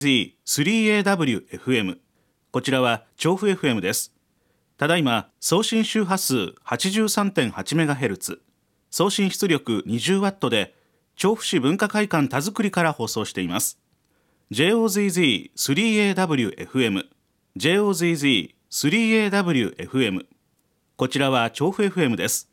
JOZZ3AWFM。こちらは調布 FM です。ただいま送信周波数 83.8MHz、 送信出力 20W で調布市文化会館田作りから放送しています。 JOZZ3AWFM、 JOZZ3AWFM。 こちらは調布 FM です。